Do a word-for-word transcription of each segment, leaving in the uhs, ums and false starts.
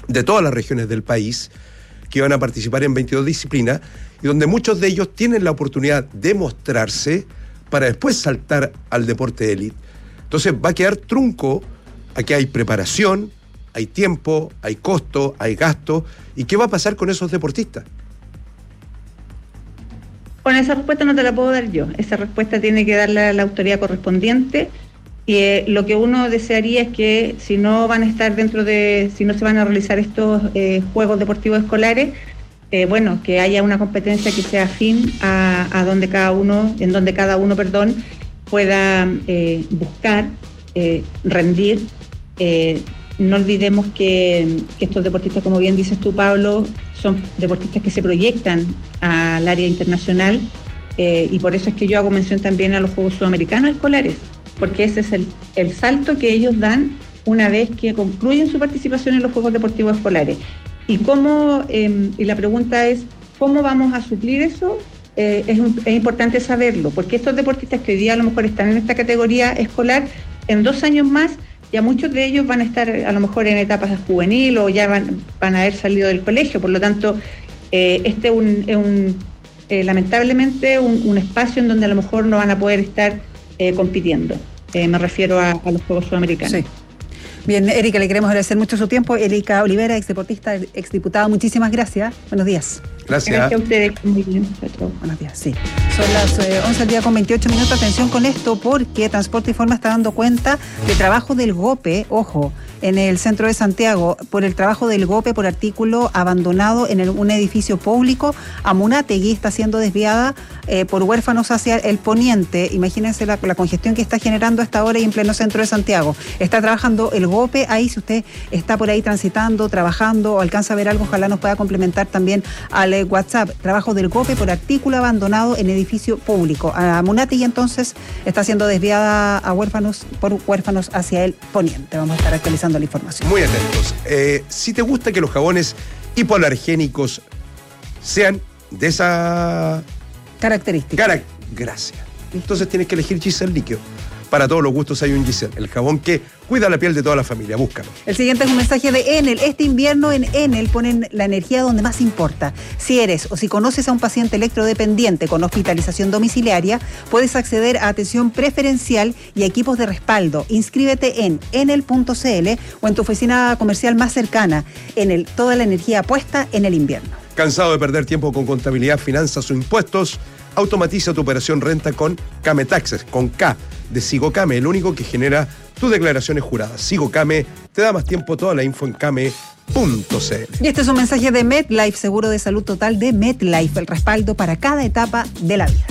de todas las regiones del país, que van a participar en veintidós disciplinas, y donde muchos de ellos tienen la oportunidad de mostrarse para después saltar al deporte de élite. Entonces va a quedar trunco. Aquí hay preparación, hay tiempo, hay costo, hay gasto. ¿Y qué va a pasar con esos deportistas? Bueno, esa respuesta no te la puedo dar yo. Esa respuesta tiene que darla la autoridad correspondiente. Y eh, lo que uno desearía es que si no van a estar dentro de, si no se van a realizar estos eh, Juegos Deportivos Escolares, eh, bueno, que haya una competencia que sea afín a, a donde cada uno, en donde cada uno, perdón, pueda eh, buscar, eh, rendir. Eh, no olvidemos que, que estos deportistas, como bien dices tú, Pablo, son deportistas que se proyectan al área internacional, eh, y por eso es que yo hago mención también a los Juegos Sudamericanos Escolares, porque ese es el, el salto que ellos dan una vez que concluyen su participación en los Juegos Deportivos Escolares. Y cómo, eh, y la pregunta es, ¿cómo vamos a suplir eso? Eh, es, es importante saberlo, porque estos deportistas que hoy día a lo mejor están en esta categoría escolar, en dos años más, ya muchos de ellos van a estar a lo mejor en etapas juvenil o ya van, van a haber salido del colegio. Por lo tanto, eh, este es un, es un eh, lamentablemente un, un espacio en donde a lo mejor no van a poder estar eh, compitiendo. Eh, me refiero a, a los Juegos Sudamericanos. Sí. Bien, Erika, le queremos agradecer mucho su tiempo. Erika Olivera, exdeportista, exdiputada, muchísimas gracias. Buenos días. Gracias. Gracias a ustedes. Muy bien. Buenos días, sí. Son las eh, once del día con veintiocho minutos. Atención con esto, porque Transporte y Forma está dando cuenta de trabajo del GOPE, ojo, en el centro de Santiago, por el trabajo del GOPE por artículo abandonado en el, un edificio público. Amunátegui está siendo desviada eh, por huérfanos hacia el poniente. Imagínense la, la congestión que está generando a esta hora y en pleno centro de Santiago. Está trabajando el GOPE ahí. Si usted está por ahí transitando, trabajando o alcanza a ver algo, ojalá nos pueda complementar también al eh, WhatsApp. Trabajo del GOPE por artículo abandonado en edificio público. Amunátegui entonces está siendo desviada a huérfanos por huérfanos hacia el poniente. Vamos a estar actualizando la información. Muy atentos. Eh, si te gusta que los jabones hipoalergénicos sean de esa característica. Cara... Gracias. Entonces tienes que elegir Giselle líquido. Para todos los gustos hay un Giselle, el jabón que cuida la piel de toda la familia. Búscalo. El siguiente es un mensaje de Enel. Este invierno en Enel ponen la energía donde más importa. Si eres o si conoces a un paciente electrodependiente con hospitalización domiciliaria, puedes acceder a atención preferencial y a equipos de respaldo. Inscríbete en enel punto cl o en tu oficina comercial más cercana. Enel, toda la energía puesta en el invierno. ¿Cansado de perder tiempo con contabilidad, finanzas o impuestos? Automatiza tu operación renta con Kame Taxes, con K de Sigocame, el único que genera tus declaraciones juradas. Sigocame te da más tiempo. Toda la info en kame punto cl. Y este es un mensaje de MetLife, seguro de salud total de MetLife, el respaldo para cada etapa de la vida.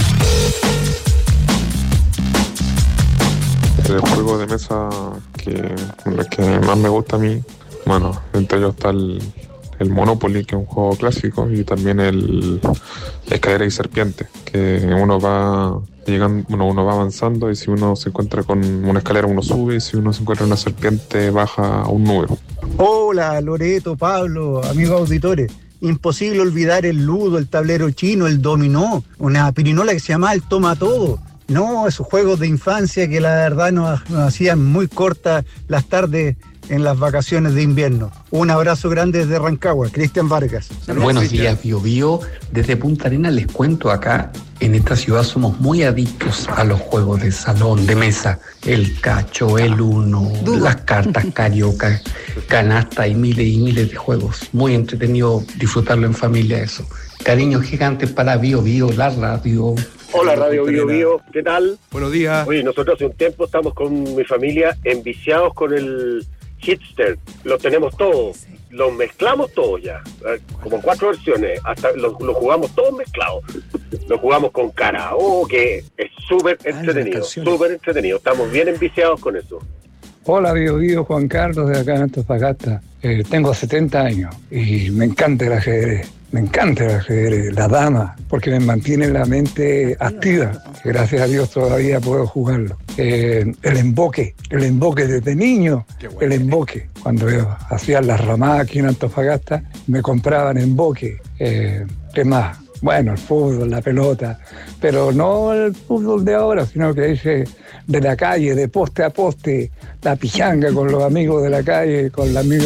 El juego de mesa que, que más me gusta a mí, bueno, entre ellos está el el Monopoly, que es un juego clásico, y también el Escalera y Serpiente, que uno va llegando, uno, uno va avanzando, y si uno se encuentra con una escalera uno sube, y si uno se encuentra una serpiente baja a un número. Hola Loreto, Pablo, amigos auditores. Imposible olvidar el ludo, el tablero chino, el dominó, una pirinola que se llamaba el toma todo. No, esos juegos de infancia que la verdad nos, nos hacían muy cortas las tardes en las vacaciones de invierno. Un abrazo grande desde Rancagua, Cristian Vargas. Saludos, Buenos Cristian. días, Bio Bio. Desde Punta Arenas les cuento, acá en esta ciudad somos muy adictos a los juegos de salón, de mesa. El cacho, el uno, Dudo. las cartas carioca, canasta y miles y miles de juegos. Muy entretenido disfrutarlo en familia, eso. Cariños gigantes para Bio Bio, la radio. Hola Radio Bio Bio, ¿qué tal? Buenos días. Oye, nosotros hace un tiempo estamos con mi familia enviciados con el Hitster. Lo tenemos todos, los mezclamos todos ya, como cuatro versiones, hasta lo, lo jugamos todos mezclados. Lo jugamos con karaoke, es súper entretenido, súper entretenido. Estamos bien enviciados con eso. Hola Bio Bio, Juan Carlos de acá en Antofagasta. Eh, tengo setenta años y me encanta el ajedrez. Me encanta el ajedrez, la dama, porque me mantiene la mente activa. Gracias a Dios todavía puedo jugarlo. Eh, el emboque, el emboque desde niño, el emboque. Cuando yo hacía las ramadas aquí en Antofagasta, me compraban emboque. Eh, ¿Qué más? Bueno, el fútbol, la pelota, pero no el fútbol de ahora, sino que ese de la calle, de poste a poste, la pichanga con los amigos de la calle, con la misma